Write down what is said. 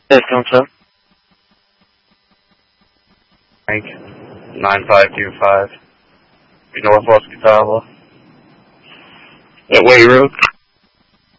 Yes, come sir. Frank, 9525, Northwest Catawba. Yeah, where you road?